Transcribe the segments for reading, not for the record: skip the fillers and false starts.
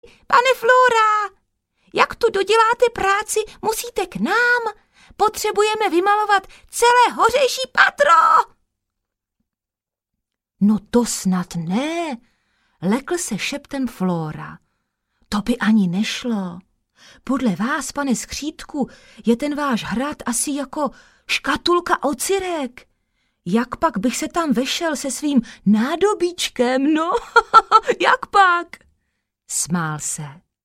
Pane Flora, jak tu doděláte práci, musíte k nám. Potřebujeme vymalovat celé hořejší patro. No to snad ne, lekl se šeptem Flora. To by ani nešlo. Podle vás, pane Skřítku, je ten váš hrad asi jako škatulka ocirek. Jak pak bych se tam vešel se svým nádobíčkem, no, jak pak? Smál se.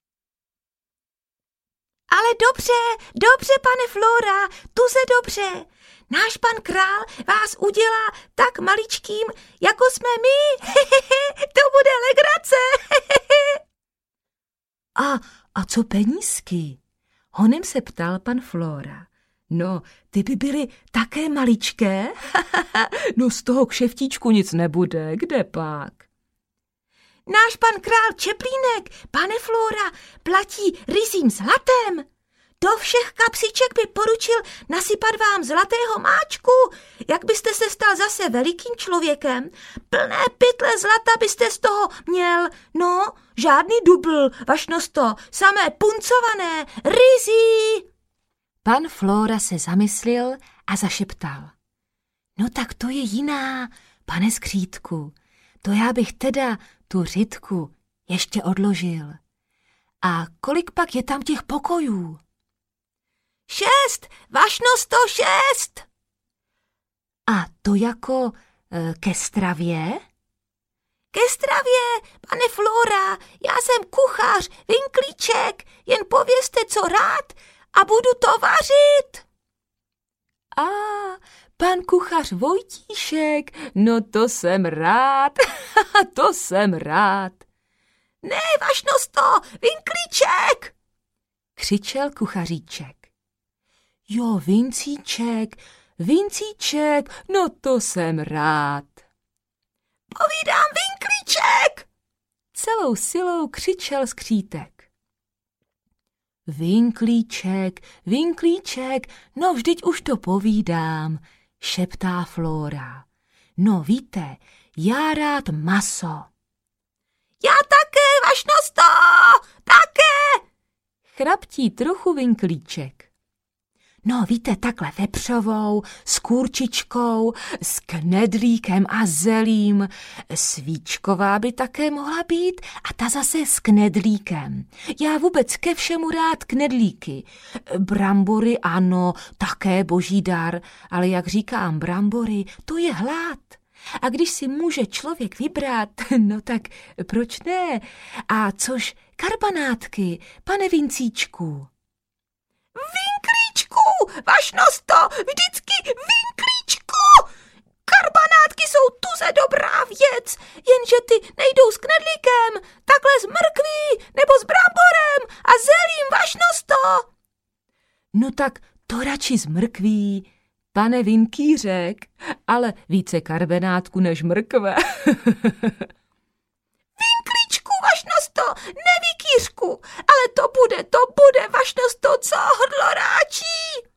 Ale dobře, pane Flora, tuze dobře. Náš pan král vás udělá tak maličkým, jako jsme my. To bude legrace. A co penízky? Honem se ptal pan Flora. No, ty by byly také maličké? No z toho kšeftíčku nic nebude, kde pak? Náš pan král Čeplínek, pane Flora, platí ryzím zlatem. Do všech kapsiček by poručil nasypat vám zlatého máčku, jak byste se stal zase velikým člověkem. Plné pytle zlata byste z toho měl, no, žádný dubl, vašnosto, samé puncované, ryzí. Pan Flora se zamyslil a zašeptal. No tak to je jiná, pane Skřítku, to já bych teda tu řitku ještě odložil. A kolik pak je tam těch pokojů? 6, vašnosto 6. A to jako ke stravě? Ke stravě, pane Flora, já jsem kuchař, Vinklíček, jen povězte, co rád a budu to vařit. Pan kuchař Vojtíšek, no to jsem rád, to jsem rád. Ne, vašnosto, Vinklíček, křičel kuchaříček. Jo, Vincíček, no to jsem rád. Povídám, Vinklíček! Celou silou křičel skřítek. Vinklíček, no vždyť už to povídám, šeptá Flora. No víte, já rád maso. Já také, vašnosto, také, chraptí trochu Vinklíček. No víte, takhle vepřovou, s kurčičkou, s knedlíkem a zelím. Svíčková by také mohla být a ta zase s knedlíkem. Já vůbec ke všemu rád knedlíky. Brambory ano, také boží dar, ale jak říkám, brambory, to je hlad. A když si může člověk vybrat, no tak proč ne? A což karbanátky, pane Vincíčku? Vinklíčku, vašnosto, vždycky Vinklíčku! Karbanátky jsou tuze dobrá věc, jenže ty nejdou s knedlíkem, takhle s mrkví nebo s bramborem a zelím, vašnosto. No tak to radši s mrkví, pane Vinkýřek, ale více karbenátku než mrkve. Vinklíčku, vašnosto, nevykýřku, ale to bude, vašnosto, co hrdlo ráčí.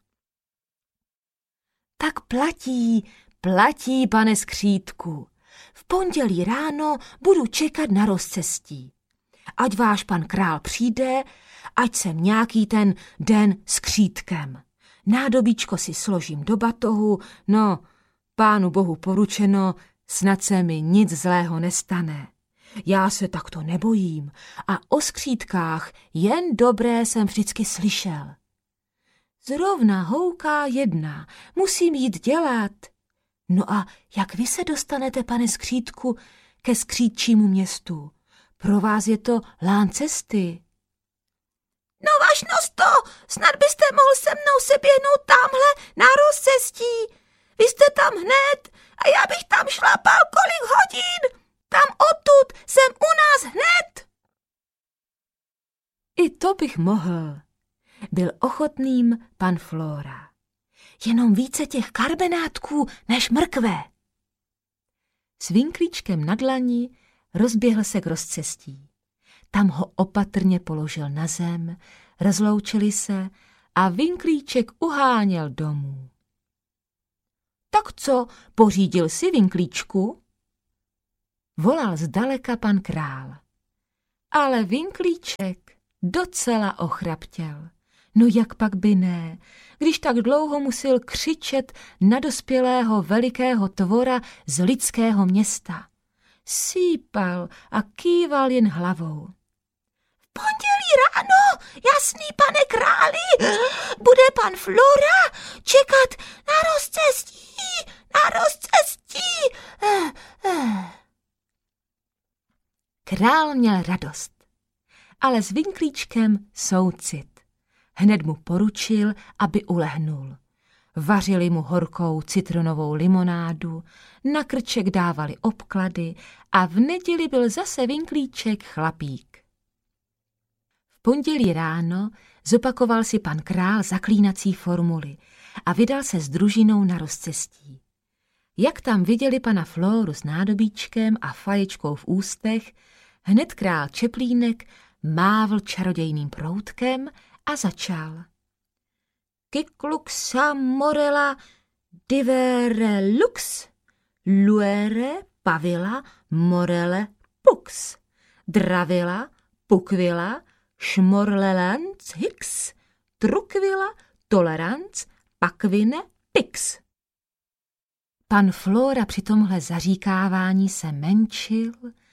Tak platí, pane Skřítku. V pondělí ráno budu čekat na rozcestí. Ať váš pan král přijde, ať jsem nějaký ten den s křítkem. Nádobíčko si složím do batohu, no, pánu bohu poručeno, snad se mi nic zlého nestane. Já se takto nebojím a o skřítkách jen dobré jsem vždycky slyšel. Zrovna houká jedna, musím jít dělat. No a jak vy se dostanete, pane Skřítku, ke skřítčímu městu? Pro vás je to lán cesty. No vašnosto, snad byste mohl se mnou se běhnout tamhle na rozcestí. Vy jste tam hned a já bych tam šlapal kolik hodin. Tam odtud jsem u nás hned. I to bych mohl. Byl ochotným pan Flora. Jenom více těch karbenátků než mrkve. S Vinklíčkem na dlani rozběhl se k rozcestí. Tam ho opatrně položil na zem, rozloučili se a Vinklíček uháněl domů. Tak co, pořídil si, Vinklíčku? Volal zdaleka pan král. Ale Vinklíček docela ochraptěl. No jak pak by ne, když tak dlouho musel křičet na dospělého velikého tvora z lidského města. Sípal a kýval jen hlavou. V pondělí ráno, jasný pane králi, bude pan Flora čekat na rozcestí, na rozcestí. Král měl radost, ale s Vinklíčkem soucit. Hned mu poručil, aby ulehnul. Vařili mu horkou citronovou limonádu, na krček dávali obklady a v neděli byl zase Vinklíček chlapík. V pondělí ráno zopakoval si pan král zaklínací formuly a vydal se s družinou na rozcestí. Jak tam viděli pana Flóru s nádobíčkem a faječkou v ústech, hned král Čeplínek mávl čarodějným proutkem a začal. Kikluxa morela divere lux, luere pavila morele pux, dravila pukvila šmorlelanc hix, trukvila toleranc pakvine pix. Pan Flóra při tomhle zaříkávání se menšil,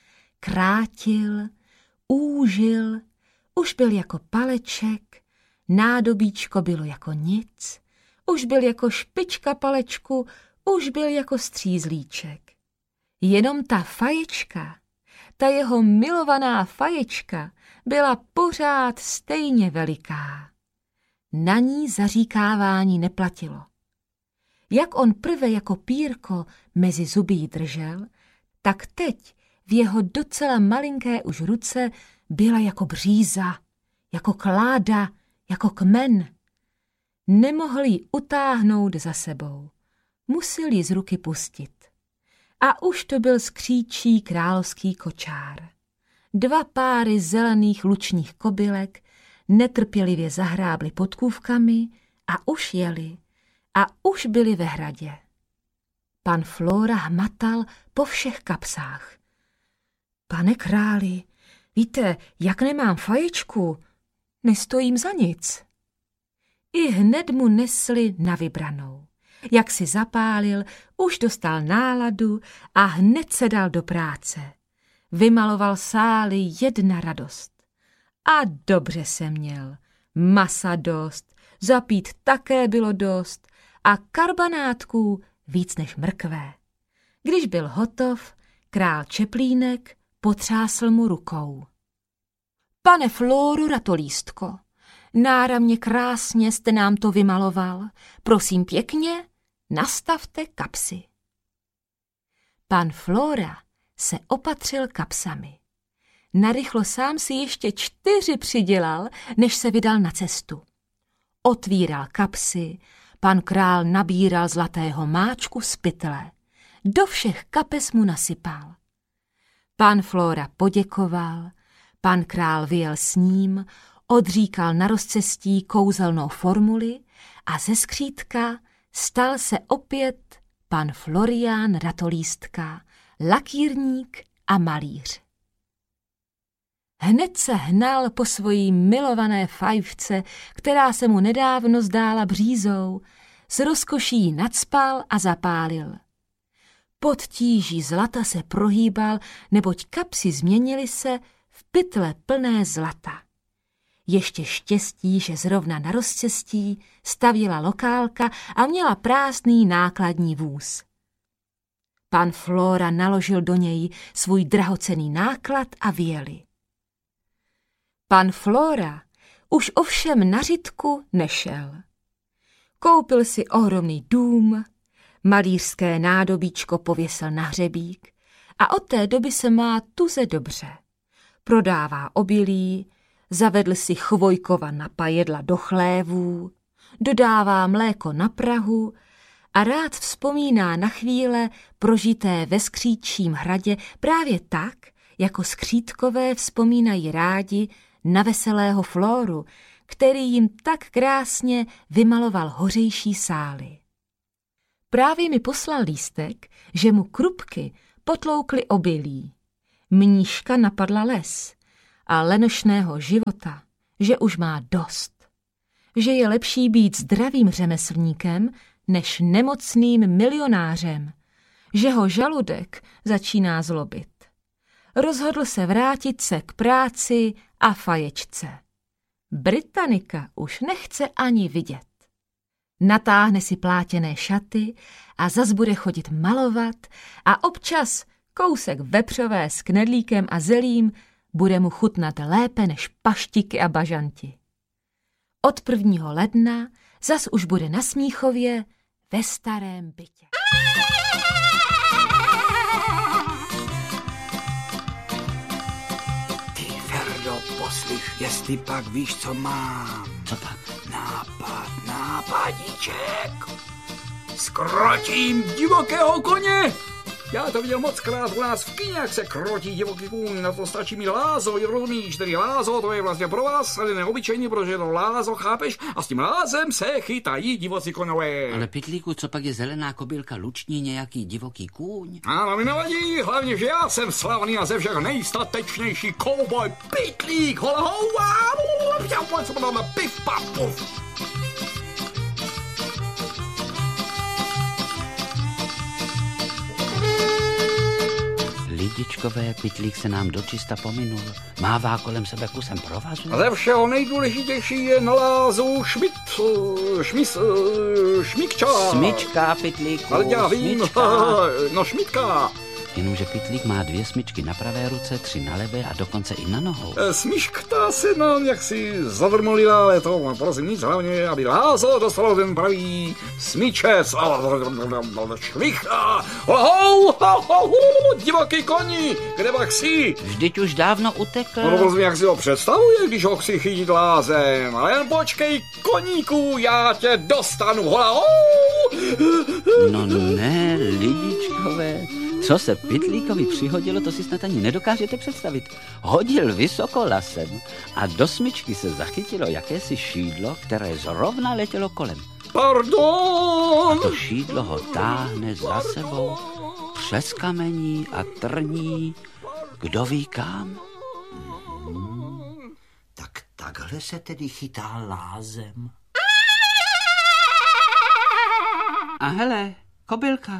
krátil, úžil, už byl jako paleček, nádobíčko bylo jako nic, už byl jako špička palečku, už byl jako střízlíček. Jenom ta faječka, ta jeho milovaná faječka, byla pořád stejně veliká. Na ní zaříkávání neplatilo. Jak on prve jako pírko mezi zuby jí držel, tak teď v jeho docela malinké už ruce byla jako bříza, jako kláda, jako kmen. Nemohl ji utáhnout za sebou. Musel ji z ruky pustit. A už to byl skříčí královský kočár. 2 páry zelených lučních kobylek netrpělivě zahrábly podkůvkami a už jeli. A už byli ve hradě. Pan Flóra hmatal po všech kapsách. Pane králi, víte, jak nemám faječku, nestojím za nic. I hned mu nesli na vybranou. Jak si zapálil, už dostal náladu a hned se dal do práce. Vymaloval sály jedna radost. A dobře se měl. Masa dost, zapít také bylo dost a karbanátků víc než mrkvé. Když byl hotov, král Čeplínek potřásl mu rukou. Pane Flóru Ratolístko, náramně krásně jste nám to vymaloval. Prosím pěkně, nastavte kapsy. Pan Flóra se opatřil kapsami. Narychlo sám si ještě 4 přidělal, než se vydal na cestu. Otvíral kapsy, pan král nabíral zlatého máčku z pytle. Do všech kapes mu nasypal. Pan Flóra poděkoval, pan král vyjel s ním, odříkal na rozcestí kouzelnou formuli a ze skřítka stal se opět pan Florián Ratolístka, lakírník a malíř. Hned se hnal po svojí milované fajfce, která se mu nedávno zdála břízou, s rozkoší ji nacpal a zapálil. Pod tíží zlata se prohýbal, neboť kapsy změnily se v pytle plné zlata. Ještě štěstí, že zrovna na rozcestí stavila lokálka a měla prázdný nákladní vůz. Pan Flóra naložil do něj svůj drahocenný náklad a vyjeli. Pan Flóra už ovšem na řitku nešel. Koupil si ohromný dům, malířské nádobíčko pověsil na hřebík a od té doby se má tuze dobře. Prodává obilí, zavedl si Chvojkova napajedla do chlévů, dodává mléko na prahu a rád vzpomíná na chvíle prožité ve Skříčím hradě právě tak, jako skřítkové vzpomínají rádi na veselého Flóru, který jim tak krásně vymaloval hořejší sály. Právě mi poslal lístek, že mu krupky potloukly obilí. Mníška napadla les a lenošného života, že už má dost. Že je lepší být zdravým řemeslníkem, než nemocným milionářem. Že ho žaludek začíná zlobit. Rozhodl se vrátit se k práci a faječce. Britanika už nechce ani vidět. Natáhne si plátěné šaty a zas bude chodit malovat a občas kousek vepřové s knedlíkem a zelím bude mu chutnat lépe než paštiky a bažanti. Od 1. ledna zas už bude na Smíchově ve starém bytě. Ty, Ferdo, poslyš, jestli pak víš, co mám. Co pak? Nápadíček. Skrotím divokého koně. Já to viděl mockrát u nás v kyně, jak se krotí divoký kůň, na to stačí mi lázo, rozumíš, tedy lázo, to je vlastně pro vás, ale neobyčejný, protože to lázo, chápeš, a s tím lázem se chytají divocí konové. Ale Pytlíku, co pak je zelená kobylka, luční nějaký divoký kůň? Ano, mi nevadí, hlavně, že já jsem slavný a ze všech nejstatečnější kouboj Pytlík, hola houá, pif paf puf. Lidičkové, Pytlík se nám dočista pominul. Mává kolem sebe kusem provazu. A ze všeho nejdůležitější je na lázu šmikča. Smyčka, Pytlíku, Ale já vím, no šmitka. Jenomže Pytlík má 2 smyčky na pravé ruce, 3 na levé a dokonce i na nohou. Smyčka se nám jaksi zadrmolila, ale to prosím nic, hlavně, aby lázo dostalo ten pravý smyčec. Švich a divoký koni, kde pak si? Vždyť už dávno utekl. No prosím, jak si ho představuje, když ho chci chytit lázem. Ale jen počkej, koníku, já tě dostanu, hola. No ne, lidičkové. Co se Pytlíkovi přihodilo, to si snad ani nedokážete představit. Hodil vysoko lasem a do smyčky se zachytilo jakési šídlo, které zrovna letělo kolem. Pardon! A to šídlo ho táhne za sebou přes kamení a trní, kdo ví kam. Tak takhle se tedy chytá lázem. A hele, kobylka.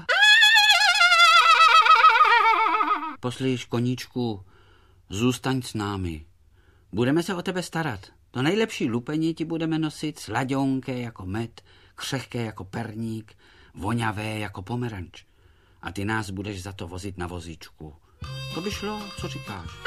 Poslíš, koníčku, zůstaň s námi. Budeme se o tebe starat. To nejlepší lupení ti budeme nosit, slaďonké jako med, křehké jako perník, voňavé jako pomeranč. A ty nás budeš za to vozit na vozíčku. To by šlo, co říkáš?